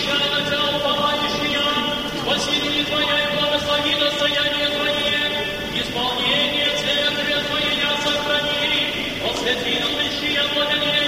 Прощай, Тебя уповающая, спасение Твое и благослови достояние Твое, исполнение церкви Твоей сохрани, освети души благоденствия.